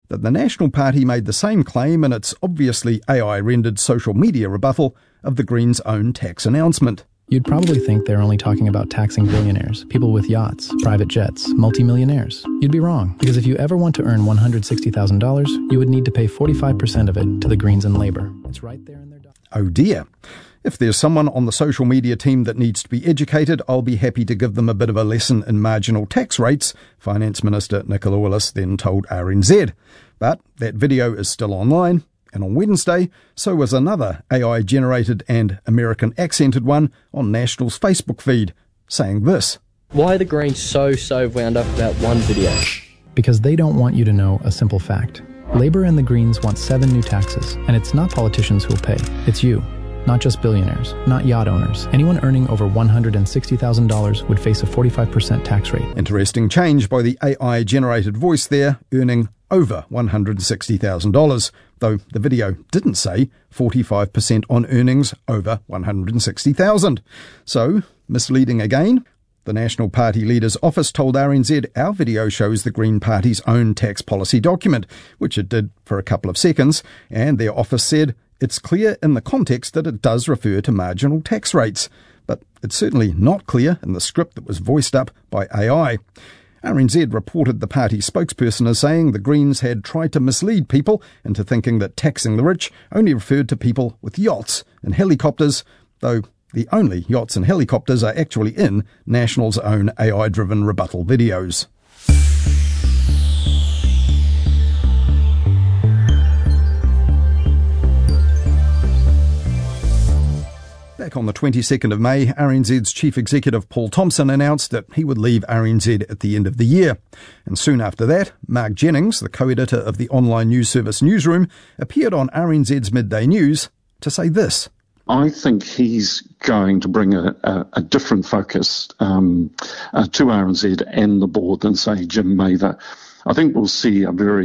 that the National Party made the same claim in its obviously AI-rendered social media rebuttal of the Greens' own tax announcement. You'd probably think they're only talking about taxing billionaires, people with yachts, private jets, multimillionaires. You'd be wrong, because if you ever want to earn $160,000, you would need to pay 45% of it to the Greens and Labour. It's right there in their document. Oh dear. If there's someone on the social media team that needs to be educated, I'll be happy to give them a bit of a lesson in marginal tax rates, Finance Minister Nicola Willis then told RNZ. But that video is still online, and on Wednesday, so was another AI-generated and American-accented one on National's Facebook feed, saying this. Why are the Greens so wound up about one video? Because they don't want you to know a simple fact. Labour and the Greens want 7 new taxes, and it's not politicians who'll pay, it's you. Not just billionaires, not yacht owners. Anyone earning over $160,000 would face a 45% tax rate. Interesting change by the AI-generated voice there, earning over $160,000, though the video didn't say 45% on earnings over $160,000. So, misleading again. The National Party leader's office told RNZ our video shows the Green Party's own tax policy document, which it did for a couple of seconds, and their office said it's clear in the context that it does refer to marginal tax rates, but it's certainly not clear in the script that was voiced up by AI. RNZ reported the party spokesperson as saying the Greens had tried to mislead people into thinking that taxing the rich only referred to people with yachts and helicopters, though the only yachts and helicopters are actually in National's own AI-driven rebuttal videos. Back on the 22nd of May, RNZ's Chief Executive Paul Thompson announced that he would leave RNZ at the end of the year. And soon after that, Mark Jennings, the co-editor of the online news service Newsroom, appeared on RNZ's Midday News to say this. I think he's going to bring a different focus to RNZ and the board than, say, Jim Mather. I think we'll see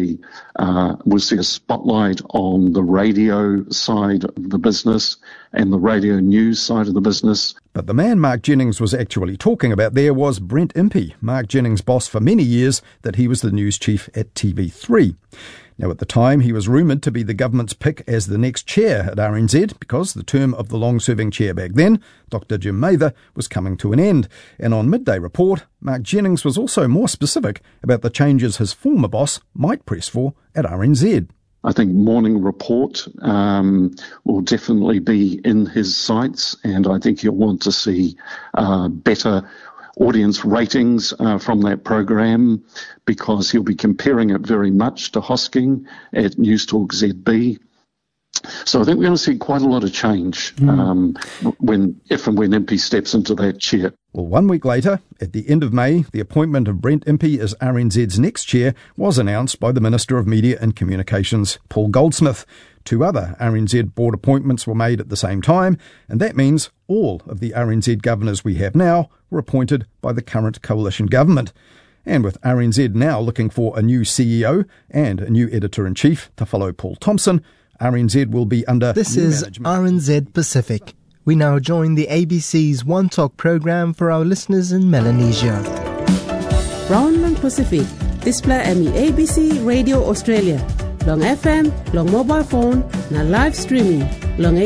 a spotlight on the radio side of the business and the radio news side of the business. But the man Mark Jennings was actually talking about there was Brent Impey, Mark Jennings' boss for many years, that he was the news chief at TV3. Now, at the time, he was rumoured to be the government's pick as the next chair at RNZ because the term of the long-serving chair back then, Dr. Jim Mather, was coming to an end. And on Midday Report, Mark Jennings was also more specific about the changes his former boss might press for at RNZ. I think Morning Report will definitely be in his sights, and I think he'll want to see better audience ratings from that program, because he'll be comparing it very much to Hosking at Newstalk ZB. So I think we're going to see quite a lot of change if and when Impey steps into that chair. Well, 1 week later, at the end of May, the appointment of Brent Impey as RNZ's next chair was announced by the Minister of Media and Communications, Paul Goldsmith. 2 other RNZ board appointments were made at the same time, and that means all of the RNZ governors we have now were appointed by the current coalition government. And with RNZ now looking for a new CEO and a new editor-in-chief to follow Paul Thompson, RNZ will be under This new is management. RNZ Pacific. We now join the ABC's One Talk program for our listeners in Melanesia. Round Long Pacific, display ABC Radio Australia. Long FM, long mobile phone, na live streaming. Long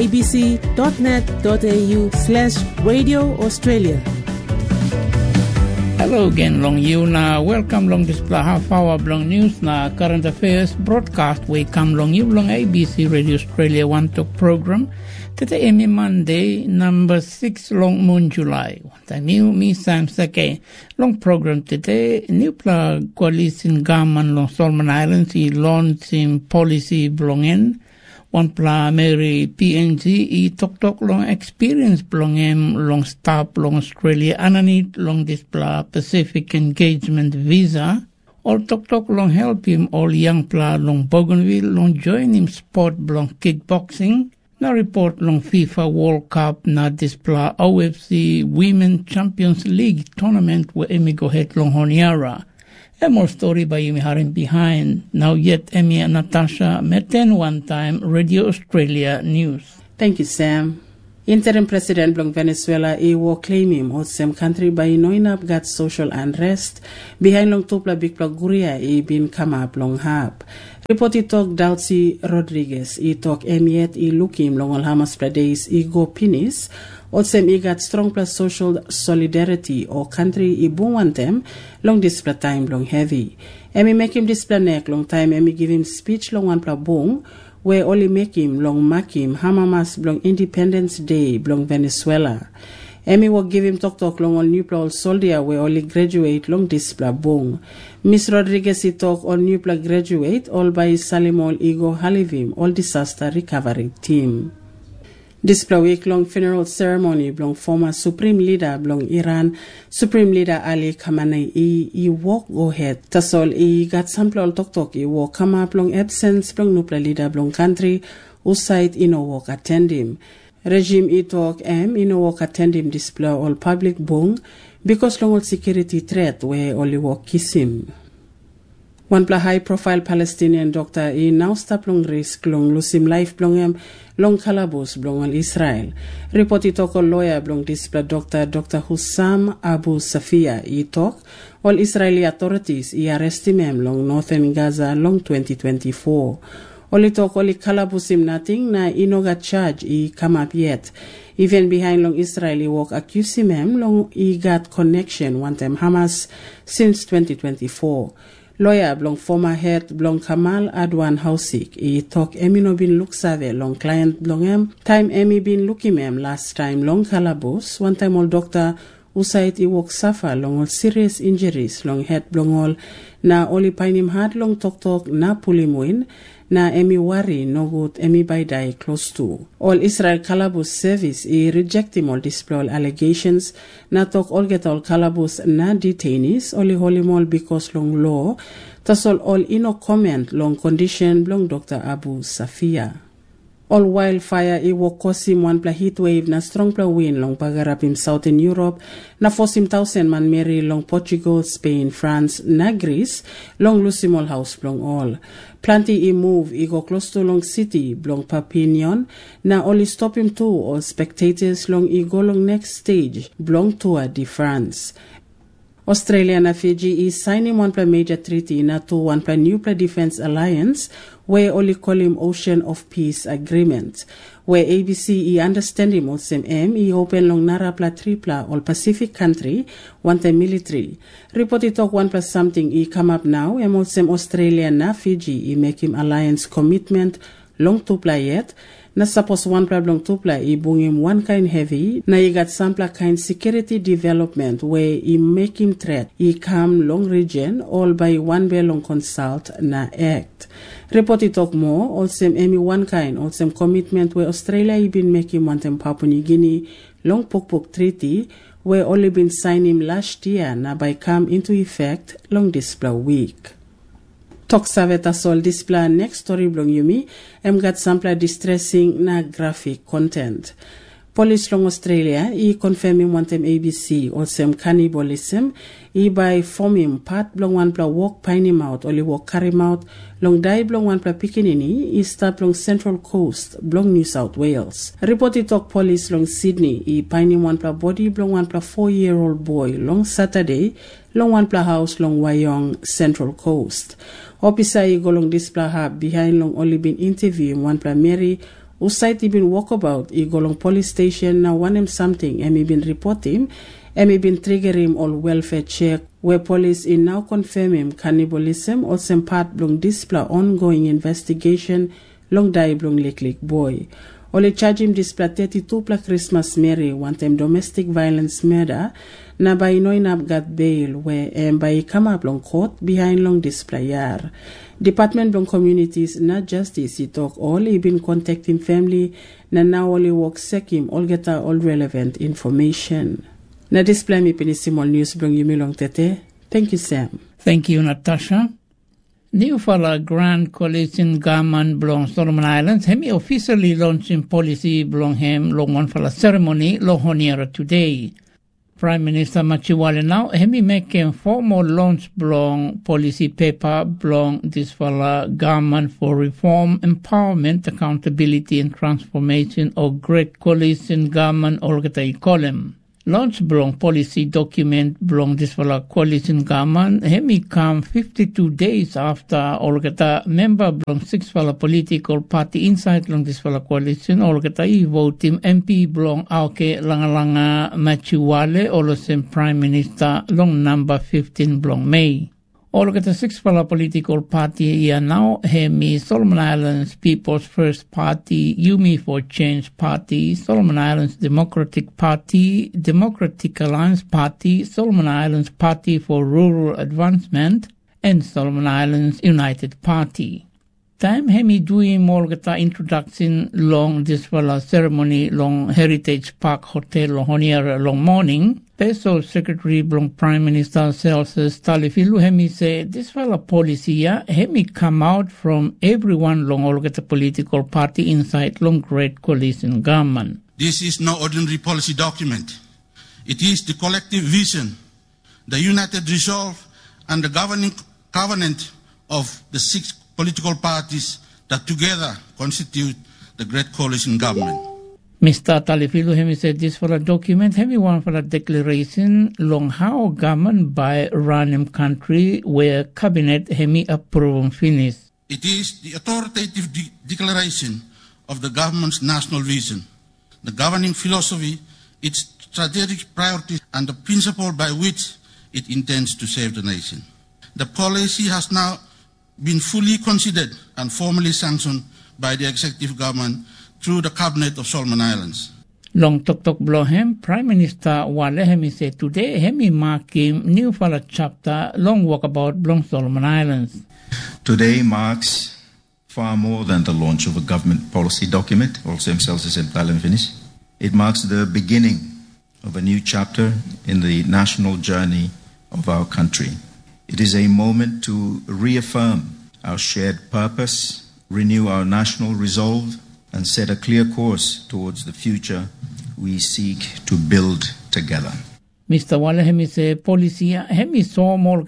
abc.net.au/Radio Australia. Hello again, long you na welcome long this half hour long news na current affairs broadcast we come long you long ABC Radio Australia One Talk program. Today is Monday number 6 long moon July. The new me Sam Sake long program today new pla coalition government long Solomon Islands I launching policy belonging. One pla Mary PNG I tok long experience belong long stop long Australia ananit long this pla Pacific engagement visa. All tok long help him all young pla long Bougainville long join him sport belong kickboxing. Na report long FIFA World Cup na this pla OFC Women Champions League tournament where Emi go head long Honiara. A more story by Yumi Harim behind. Now yet Emi and Natasha Merten one time Radio Australia News. Thank you, Sam. Interim President Blong Venezuela will claim him hot same country by knowing up got social unrest behind long tupla big guria been come up long hab. Report talk Dautsi Rodriguez, talk emiet lukim long al Hamas Pradesh go pinis, otsem got strong plus social solidarity or country bungwantem long display time long heavy. Emi make him display neck long time emi give him speech long one pla bung, where only make him long makim Hamamas long Independence Day long Venezuela. Emi will give him talk long on new pla soldier where only graduate long display bung. Miss Rodriguez talk on new pla graduate all by Salimol Igor Halivim all disaster recovery team. Display week long funeral ceremony belong former Supreme Leader belong Iran, Supreme Leader Ali Khamenei walk go ahead. Tasol got sample talk walk come up long absence belong nupla leader belong country usite walk attend him. Regime talk walk attend him display all public bung because long all security threat where only walk kiss him. One high profile Palestinian doctor now stop long risk long lose him life belong long kalabus belong al Israel. Report talk all lawyer belong display Dr. Hussam Abu Safia talk all Israeli authorities arrest him long northern Gaza long 2024. Only talk only kalabus him nothing na inoga charge come up yet. Even behind long Israeli walk accuse him long got connection one time Hamas since 2024. Lawyer belong former head belong Kamal Adwan Hausik talk emi no bin look save long client belong time emi bin looking last time long kalabus one time all doctor usait walk suffer long all serious injuries long head belong all na only painim hard long talk na pulim win na emi worry no good emi by die close to. All Israel Kalabus service reject him all display allegations na talk all get all Kalabus na detainees only holy mall because long law tasol all ino comment long condition long Dr. Abu Safia. All wildfire will cause him one pla heat wave na strong pla wind long pagarap him southern Europe na force him 1,000 man Mary long Portugal, Spain, France na Greece long lose him all house long all. Plenty move go close to long city long Papinion na only stop him too all spectators long go long next stage long Tour de France. Australia and Fiji is signing one major treaty na to one new defense alliance where only call him Ocean of Peace Agreement. Where ABC understand him also open long nara tripla all Pacific country want a military. Report talk 1+ something come up now also Australia na Fiji make him alliance commitment long to play yet. Na suppose one problem to play bring him one kind heavy na got sample kind security development where make him threat come long region all by one long consult na act. Report talk more also one kind also commitment where Australia been making one time Papua New Guinea long pok treaty where only been signed him last year na by come into effect long display week. Talk saveta sol display next story blong yumi got sample distressing na graphic content. Police long Australia confirming one time ABC also cannibalism by forming part blong one pla walk pine him out only walk carry him out long die blong one pla pikinini start long Central Coast blong New South Wales. Reported talk police long Sydney pine him one pla body blong one pla 4-year-old boy long Saturday long one pla house long Wyong Central Coast. Officer go long display hub behind long only been interviewing one pla Mary usite been walkabout go long police station now one him something been report him been trigger him all welfare check where police now confirm him cannibalism or some part long display ongoing investigation long die long lick boy. Only charge him display 32 pla Christmas Mary one time domestic violence murder na by knowing up got bail where by come up long court behind long display yar. Department long communities na justice talk all been contacting family na now only work sec him all get all relevant information. Na display me pinisimol news blong yumi long tete. Thank you Sam. Thank you Natasha. New Fala Grand Coalition Government belong Solomon Islands. Hemi officially launching policy belong him long one Fala ceremony lo honiera today. Prime Minister Machiwale now hemi making formal launch belong policy paper belong this Fala government for reform, empowerment, accountability and transformation of Great Coalition Government Olgata Ikolem. Launch belong policy document belong this fala coalition government. Hemi come 52 days after Olgata member belong 6 fala political party inside long this fala coalition. Olgata vote him MP belong Auke Langalanga Machuwale Olosem Prime Minister long number 15 belong May. Olgata 6 fala political party here now Hemi Solomon Islands People's First Party, Yumi for Change Party, Solomon Islands Democratic Party, Democratic Alliance Party, Solomon Islands Party for Rural Advancement, and Solomon Islands United Party. Time Hemi doing Olgata introduction long this fala ceremony long Heritage Park Hotel long Honiara long morning. Special Secretary Blong Prime Minister Celsus Talifilu Hemi say this fala policy Hemi come out from everyone long Olgata political party inside long Great Coalition government. This is no ordinary policy document. It is the collective vision, the united resolve and the governing covenant of the 6 political parties that together constitute the Great Coalition government. Mr. Talifilu Hemi said this for a document, Hemi one for a declaration long how government by random country where cabinet Hemi approve finish. It is the authoritative declaration of the government's national vision, the governing philosophy, its strategic priorities, and the principle by which it intends to save the nation. The policy has now been fully considered and formally sanctioned by the executive government through the Cabinet of Solomon Islands. Long Tok Blohem, Prime Minister Wale Hemi said today Hemi marking new fala chapter long walkabout Blong Solomon Islands. Today marks far more than the launch of a government policy document, also finish. It marks the beginning of a new chapter in the national journey of our country. It is a moment to reaffirm our shared purpose, renew our national resolve, and set a clear course towards the future we seek to build together. Mr. Wale Hemi say policy Hemi saw more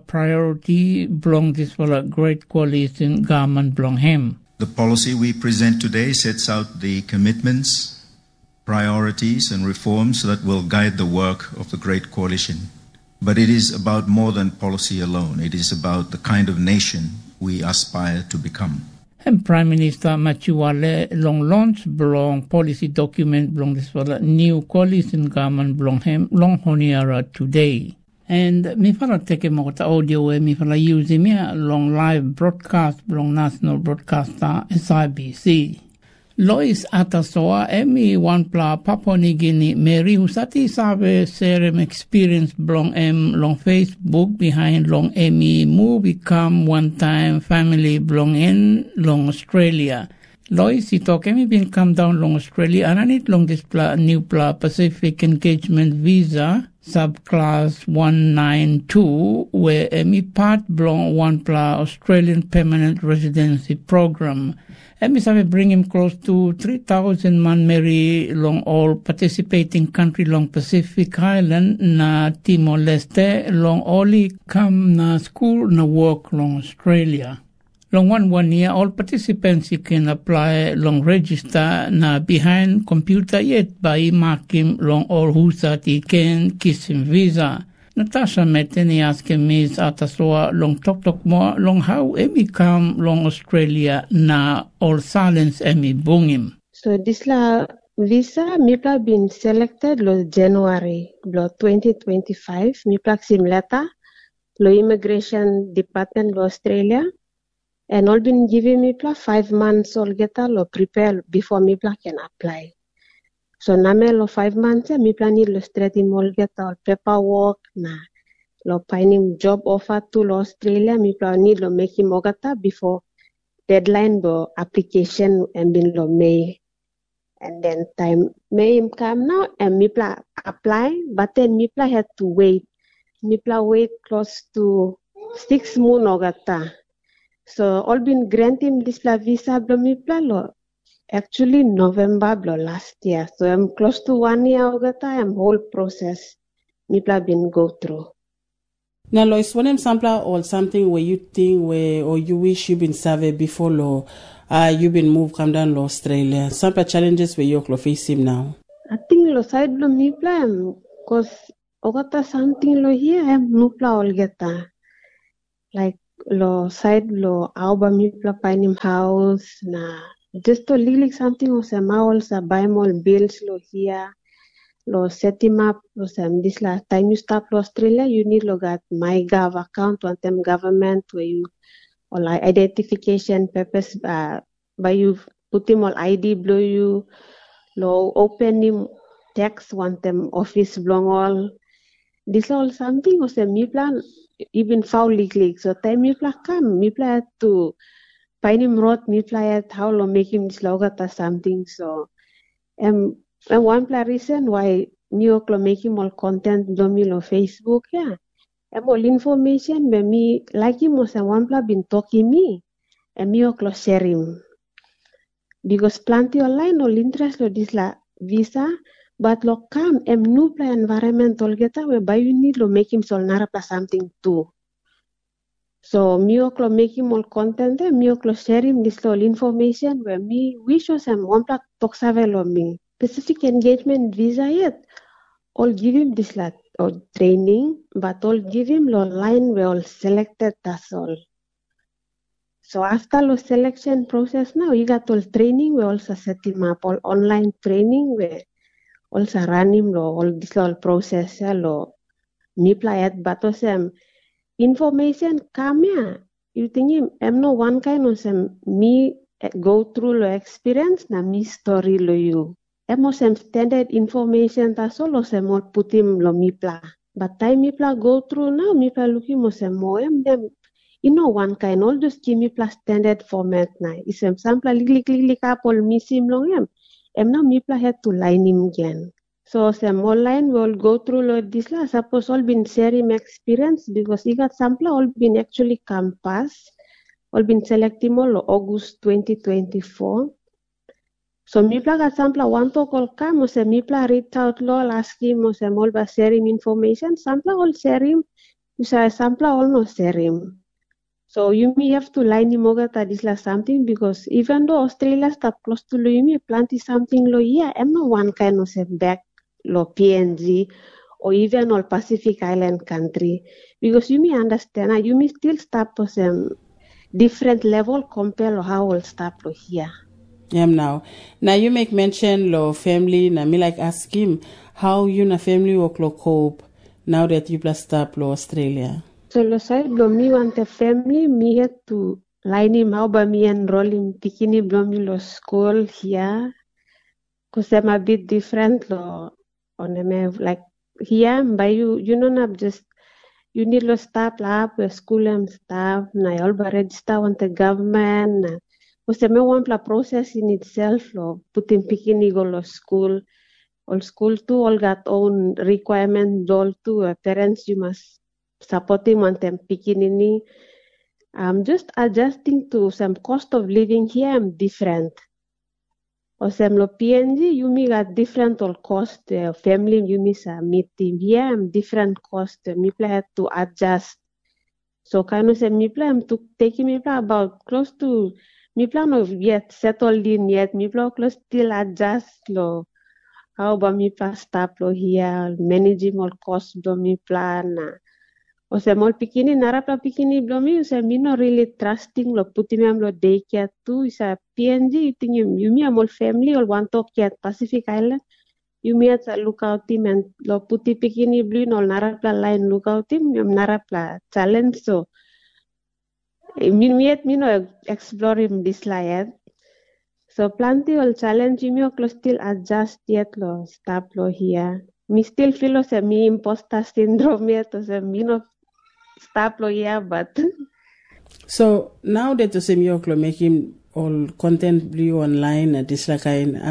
priority belong this for a Great Coalition government belong him. The policy we present today sets out the commitments, priorities and reforms that will guide the work of the Great Coalition. But it is about more than policy alone. It is about the kind of nation we aspire to become. And Prime Minister Machuwale long launch belong policy document belong this for the new coalition government belong him long honiara today. And me fala take mo ta audio me fala use me long live broadcast belong national broadcaster SIBC. Lois Atasoa Emi Wanpla Papua New Guinea Mary Usati Sabe Serem experience belong long Facebook behind long Emi move become one time family belong in long Australia. Lois itok Emi bin come down long Australia and I need long this new Pacific Engagement Visa subclass 192 where Emi part belong one Australian Permanent Residency Program. Emi sabe bring him close to 3,000 man Mary long all participating country long Pacific Island na Timor-Leste long only come na school na work long Australia. Long one year all participants can apply long register na behind computer yet by marking long all who sati can kiss him visa. Natasha Meteni asking Ms. Atasoa long talk more long how Emi come long Australia na all silence Emi bungim. So this la visa mipla been selected lo January lo 2025 mipla sim letter lo immigration department lo Australia and all been giving mipla 5 months all geta lo prepare before mipla can apply. So name lo 5 months mi plani lo straight in molgeta or paperwork na lo finding job offer to lo Australia mi plani lo make mogata before deadline lo application and bin lo May. And then time May come now and mi pla apply but then mi pla had to wait. Mi pla wait close to 6 months ogata. So all been granted this la visa blo mi pla lo actually November last year. So I'm close to 1 year ogata I'm whole process mipla been go through. Now Lois, when I'm sampler or something where you think where or you wish you've been served before law, you've been moved come down to Australia. Sampler challenges where you're facing now. I think lo side lo mipla I'm cause ogata something lo here nupla olgeta. Like lo side lo auba mipla painim house na just to lilik something o sa maol sa baimol bills lo here. Lo set him up lo sam this la time you start lo Australia you need lo got MyGov account on them government where you or like identification purpose by you put him all ID blow you lo open him text want them office blong all this all something o sam me plan even foul league so time me plan come me plan to find him road me plan how lo make him this logata something so and one reason why New York lo make him all content blow me lo Facebook all information when me like him was one been talking me and me lo share him because plenty online all interest lo this la visa but lo come new play environmental geta whereby you need lo make him sol narapa something too so me lo make him all content me lo share him this all information where me wish was one plug talk lo me specific engagement visa yet all give him this la or training, but all give him lo line we all selected that's all. So after lo selection process now, you got all training we also set him up all online training we also run him lo all this all process lo nipla at but also information come you think him no one kind of me go through lo experience na me story lo you. Some standard information that's all more put him lo mipla. But time mipla go through now, mipla looking more them one kind all just give mipla standard format na. Is sample click up all missing long now mipla had to line him again. So some online will go through lo this la suppose all been sharing experience because he got sample all been actually campus, all been selecting all August 2024. So mipla got sample one to call come o mipla read out law ask him o all ba share him information sample all share him you say sample all no share him. So you may have to line him over that this la something because even though Australia stop close to lo you may plenty something lo no one kind of back lo PNG or even all Pacific Island country because you may understand you may still stop to some different level compare to how all stop lo here. Now you make mention lo family na me like ask him how you na family work lo cope now that you plus stop lo Australia. So lo side lo me want the family me had to line him how ba me enroll him pikini blow me lo school here cause I'm a bit different lo on me like here by you know not just you need lo stop up school and stuff na all ba register on the government na because me want la process in itself lo putting pikini go lo school all school too all got own requirement all too parents you must supporting on them pikini I'm just adjusting to some cost of living here I'm different or some lo PNG you me got different all cost family you me sa meeting here I'm different cost me play had to adjust so kind of say me play I'm to taking me play about close to me plan of yet settled in yet me plan close still adjust lo how about me plan stop lo here managing all costs do me plan o se mol pikini narap la pikini blow me se me no really trusting lo putting me lo daycare too is a PNG thing you me amol family or one talk at Pacific Island you me at look out team and lo puti pikini blue no narap la line look out team narap la challenge so me no explore him this yet. So plenty all challenge me close still adjust yet lo stop lo here. Me still feel se me imposter syndrome yet so me no stop lo here but so now that you say me lo make him all content blue online and this like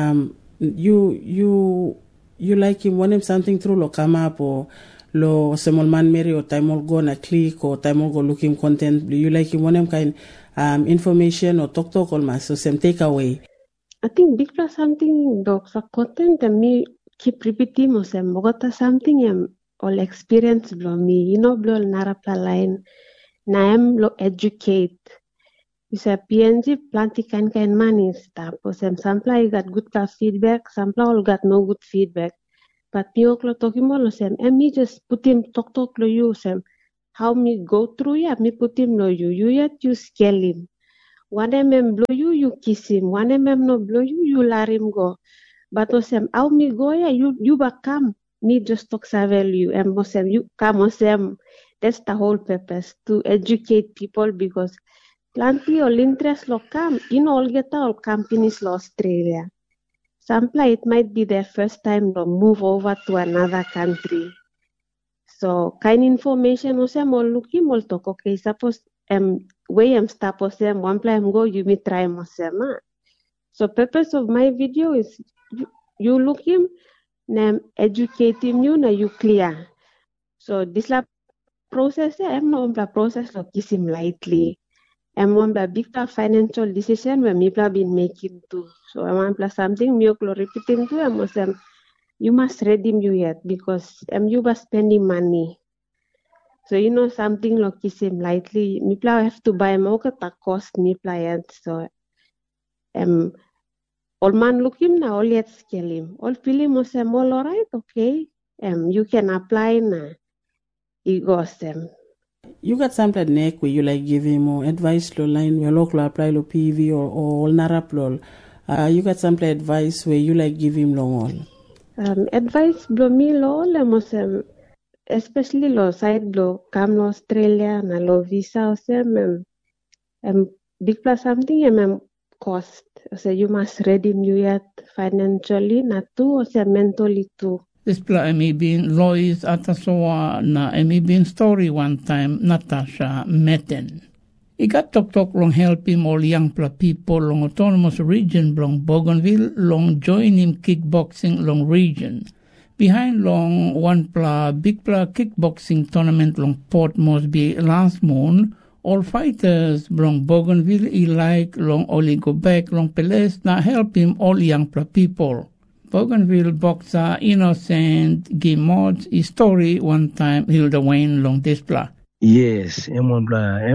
you like him want him something through lo come up or lo semol man mary or time will go na click or time will go looking content you like you want them kind information or talk all mas so some take away. I think big plus something docs a content and me keep repeating mo sem mogota something all experience blow me blow narapla line na lo educate you say PNG plenty kind money stuff or some sample I got good feedback sample all got no good feedback But me oklo talking lo sem, and me just put him talk lo you sem. How me go through ya, me put him lo you yet you scale him. 1 mm blow you kiss him. 1 mm no blow you let him go. But osem, how me go ya, you back come. Me just talk value and osem, you come osem. That's the whole purpose, to educate people because plenty all interest lo come. In all get all companies lo Australia. Sampla, it might be their first time to move over to another country. So, kind information osem all looking all talk. Okay, suppose way stop osem, one place go, you may try osem. So, purpose of my video is you look him, educate him, you clear. So, this la process, I'm not the process to kiss him lightly. I'm one the big financial decision when people have been making too. So I want plus something me repeating to them. You must redeem you yet because you were spending money. So something like kiss him lightly. Me have to buy more at cost me yet. So all man look him now, all yet scale him. All feel him was all alright, okay. You can apply now. It goes them. You got something neck where you like give him more advice lo line your local apply lo PV or narap lol. You got something advice where you like give him long all. Advice blow me lo especially lo side blow come lo Australia na lo visa big plus something cost. So you must redeem you yet financially na too or mentally too. This pla bin Lois Atasoa na bin story one time Natasha Meten. I got talk long help him all young pla people long autonomous region long Bougainville long join him kickboxing long region. Behind long one pla big pla kickboxing tournament long Port Moresby last moon. All fighters long Bougainville I like long only go back long Peles na help him all young pla people. Bougainville boxer Innocent Gimod story one time Hilda Wayne long displa. Yes, I'm one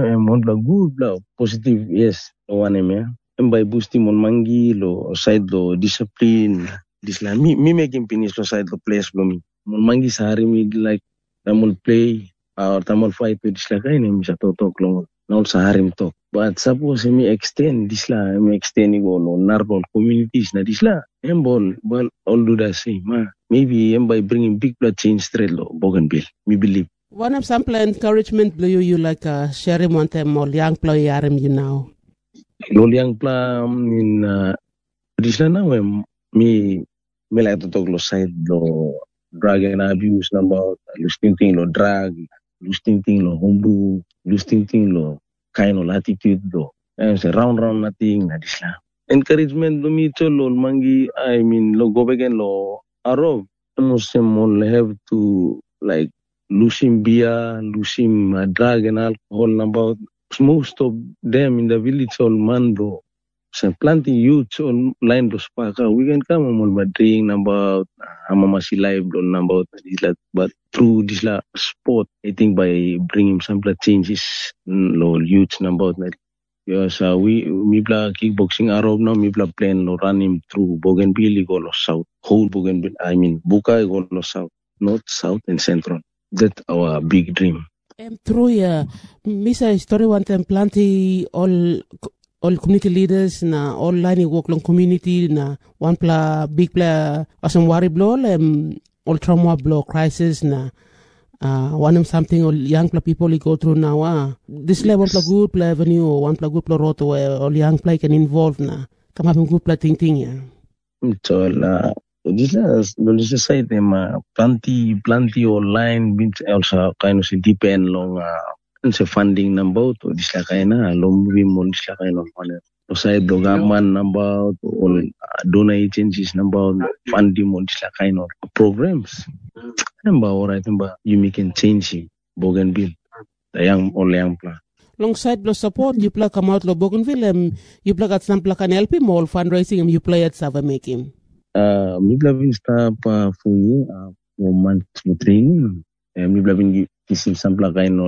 good blah positive yes one by boosting on mangi lo side lo discipline this la me making finish lo side lo place lo me mangi sari me like tamol play or tamol fight with this la kain me sa talk long now sari talk. But suppose me extend this la, me extend go lo narrow communities na this la. Well, all do the same. Maybe by bringing big blood change straight lo Bougainville. Me believe. One of some encouragement blow you like sharing one time or young play you now. Lo young pla in this la now me like to talk lo side lo drug and abuse about losing thing lo drug, losing thing lo homebrew, losing thing lo kind of attitude though. And say round nothing na this la. Encouragement to me to lo mangi lo go back and lo arrow. Muslim will have to like losing beer, losing drug and alcohol about most of them in the village all man bro. So plenty youth all line to spark. We can come on but drink about amamasi live don't about this but through this la sport I think by bringing some changes lo youth about that. Yes, we play kickboxing Arab now. We play plan lo run him through Bougainville go lo south. Whole Bougainville, Buka go lo south, north, south, and central. That's our big dream. Through Misa story one time plenty all community leaders na all line work long community na one big player asam worry blow all trauma blow crisis na. One of something all young people go through now. This level of good play avenue or one good play road where all young play can involve na. Come up and good play thing yeah. So this is say them plenty online bit also kind of depend long funding number to this la kaina long movie mon this la kaina on side the government about all donor agencies about funding mon this la kaina programs. Alright, you can change Bougainville, the young plan. Alongside the support, you play come out lo Bougainville, you play at some can help him all fundraising, you play at Sava making. Me blavin stop for you for month training. Me blavin receive some kind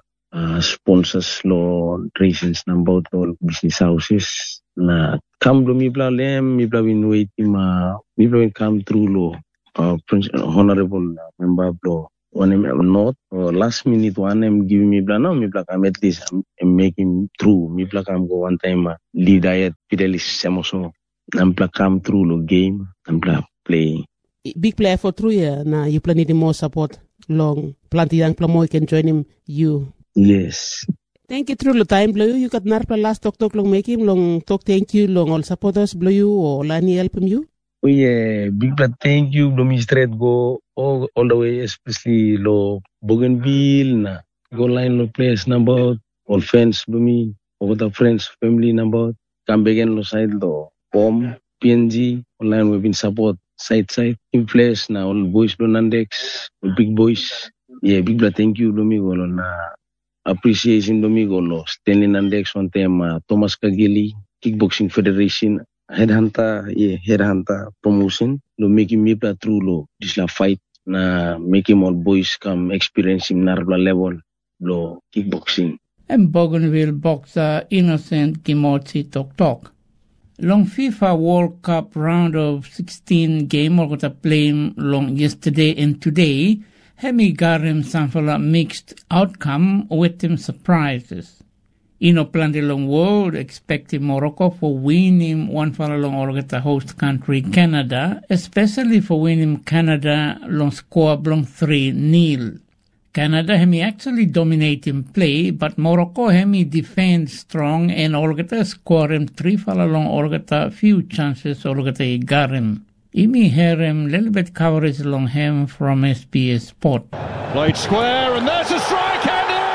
of sponsors lo raisins about all business houses. Na come to me blavin waiting me blavin come through lo honorable member blow one not last minute one giving me plan now me black I'm at least I'm making through me black I'm go one time lead diet Fidelis Samoso I'm black come through the game I'm black playing big player for 3 years now you plan need more support long plenty young player can join him you yes thank you through the time blow you got narpa last talk long make him long talk thank you long all supporters blow you or lani help him you. Oh yeah, big blood thank you. Domi straight go all the way, especially lo Bougainville na go line lo place number all friends Domi over the friends family number come again lo side lo POM PNG online we've been support side in place na all boys lo Nandex big boys yeah big blood thank you Domi go lo na appreciation Domi go lo Stanley Nandex one time Thomas Kagili Kickboxing Federation headhunter promotion lo making me play through lo this la fight na making all boys come experiencing narva level lo kickboxing and Bougainville boxer Innocent Kimotsi Tok long FIFA World Cup round of 16 game or got playing long yesterday and today Hemi Garim Sanfala mixed outcome with them surprises. In a plenty long world, expecting Morocco for winning one for a long orgata host country Canada, especially for winning Canada long score long 3-0. Canada hemi actually dominating play, but Morocco hemi defend strong and orgata scoring 3 for a long orgata few chances orgata garim. Imi herem little bit coverage long him from SBS Sport. Played square and there's a strike and in!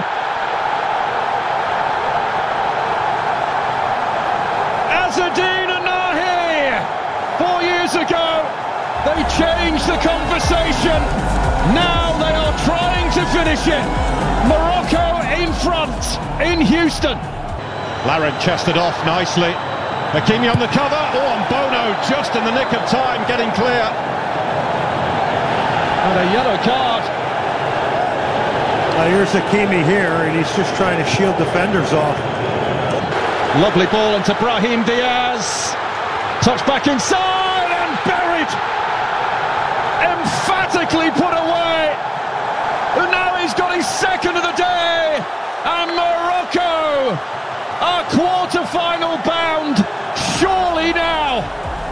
Azzedine Nahi, 4 years ago, they changed the conversation. Now they are trying to finish it. Morocco in front in Houston. Larin chested off nicely. Hakimi on the cover. Oh, and Bono just in the nick of time getting clear. And a yellow card. Here's Hakimi here, and he's just trying to shield defenders off. Lovely ball into Brahim Diaz. Touch back inside and buried. Emphatically put away. And now he's got his second of the day. And Morocco are quarter-final bound. Surely now.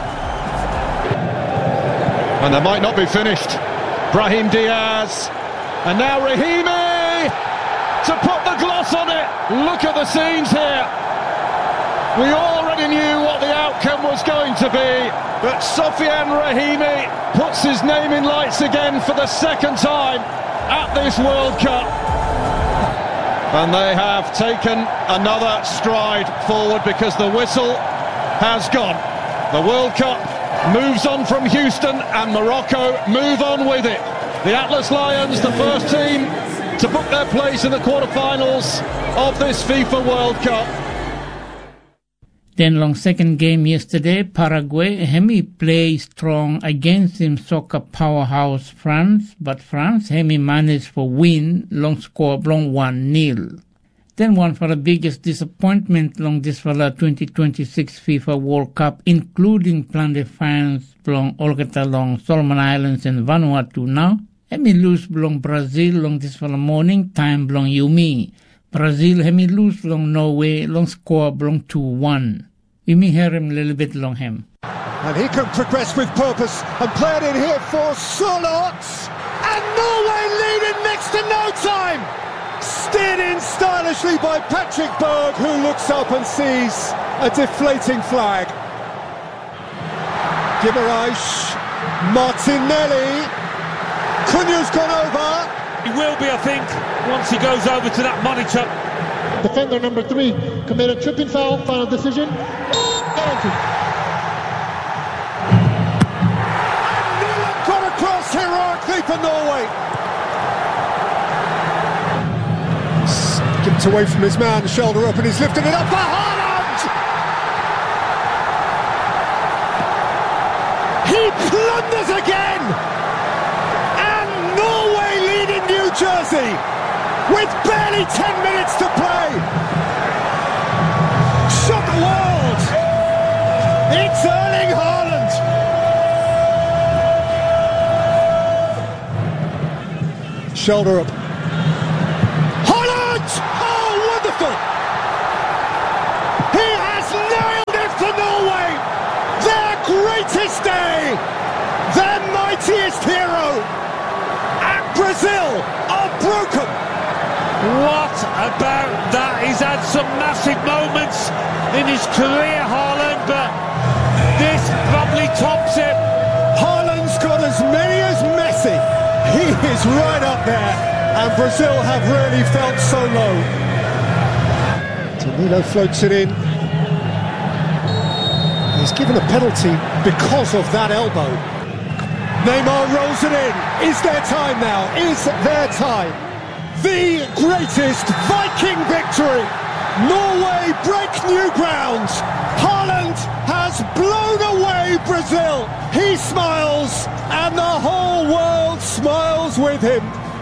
And they might not be finished. Brahim Diaz. And now Rahimi to put the gloss on it. Look at the scenes here. We already knew what the outcome was going to be, but Sofiane Rahimi puts his name in lights again for the second time at this World Cup. And they have taken another stride forward because the whistle has gone. The World Cup moves on from Houston and Morocco move on with it. The Atlas Lions, the first team to book their place in the quarterfinals of this FIFA World Cup. Then long second game yesterday, Paraguay hemi play strong against him soccer powerhouse France, but France hemi managed for win long score long 1-0. Then one for the biggest disappointment long this for the 2026 FIFA World Cup, including plan de France long Olgata long Solomon Islands and Vanuatu now. Hemi lose long Brazil long this for the morning time long Yumi. Brazil hemi lose long Norway long score long 2-1. We may hear him a little bit long him. And he can progress with purpose and play it in here for Solot. And Norway leading next to no time. Steered in stylishly by Patrick Berg, who looks up and sees a deflating flag. Guimaraes, Martinelli. Cunha's gone over. He will be, I think, once he goes over to that monitor. Defender number 3 committed tripping foul. Final decision. Penalty. And Milan got across heroically for Norway. Skipped away from his man, the shoulder up, and he's lifted it up for Haaland. He plunders again. And Norway leading New Jersey with barely 10 minutes to play. Shock the world. It's Erling Haaland. shoulder up. Holland! Oh, wonderful! He has nailed it for Norway! Their greatest day! Their mightiest hero! And Brazil are broken! What about that? He's had some massive moments in his career, Haaland, but this probably tops it. Haaland's got as many as Messi. He is right up there, and Brazil have really felt so low. Danilo floats it in. He's given a penalty because of that elbow. Neymar rolls it in. Is their time now? Is their time? The greatest Viking victory! Norway break new ground! Haaland has blown away Brazil! He smiles, and the whole world smiles with him!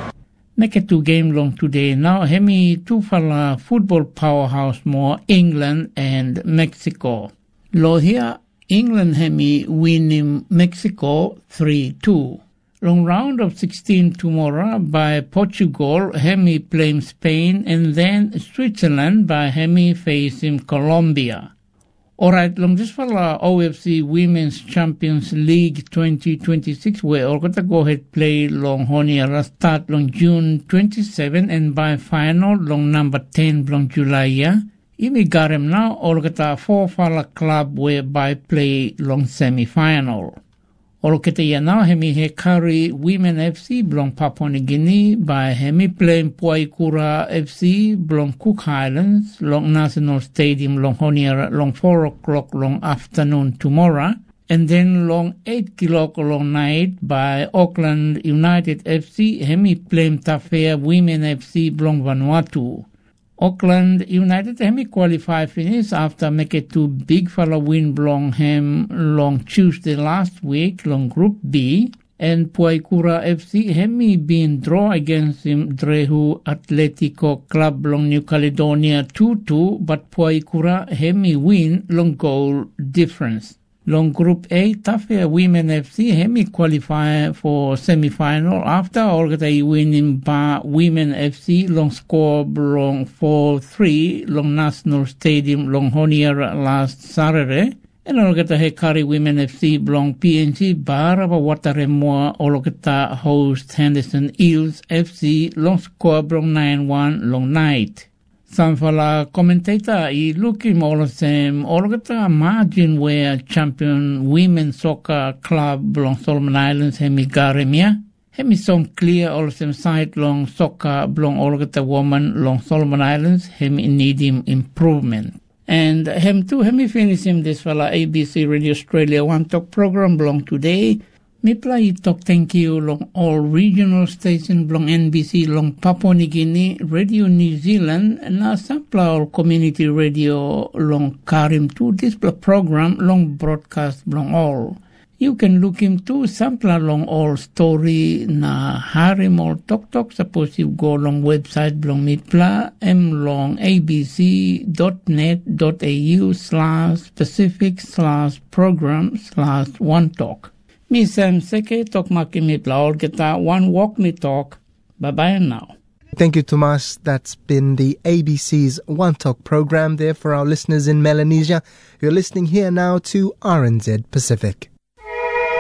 Make it 2 game long today. Now, hemi two fala football powerhouse more England and Mexico. Lo here, England hemi winning Mexico 3-2. Long round of 16 tomorrow by Portugal, hemi playing Spain, and then Switzerland by hemi facing Colombia. Alright, long this for OFC Women's Champions League 2026, where all gonna go ahead play long Honiara start long June 27 and by final long number 10 long July. Imi garem now all gonna 4 fala club where by play long semi-final. Olokete now hemi he carry Women FC blong Papua New Guinea by hemi playing Puaikura FC blong Cook Highlands long National Stadium long Honiara long 4 o'clock long afternoon tomorrow, and then long 8 o'clock long night by Auckland United FC hemi playing Tafea Women FC blong Vanuatu. Auckland United hemi qualify finish after make it 2 big fella win blong hem long Tuesday last week long Group B, and Puaikura FC hemi being draw against him Drehu Atletico Club long New Caledonia 2-2, but Puaikura hemi win long goal difference. Long Group A, Tafea Women FC hemi qualify for semi-final after Olgata winning by Women FC long score long 4-3 long National Stadium long Honiara last Saturday, and Olgata Hekari Women FC long PNG Baraba Wataremoa Olgata host Henderson Eels FC long score long 9-1 long night. Sanfala commentator I looking all the same Olgata margin where champion women's soccer club long Solomon Islands hemi garemia. Hemi some clear all the same side long soccer long Olgata woman long Solomon Islands hemi need him improvement. And hem too hemi finish him this fella ABC Radio Australia One Talk program belong today. Mipla talk thank you long all regional station long NBC long Papua New Guinea, Radio New Zealand, and now sampla all community radio long Karim to this program long broadcast long all. You can look him to sampla long all story na Harim or Tok suppose you go long website long Mipla long abc.net.au/specific/program/one talk. Me Sam Seke talk makimi plaol kita one walk me talk. Bye bye now. Thank you, Tomas. That's been the ABC's One Talk program there for our listeners in Melanesia. You're listening here now to RNZ Pacific.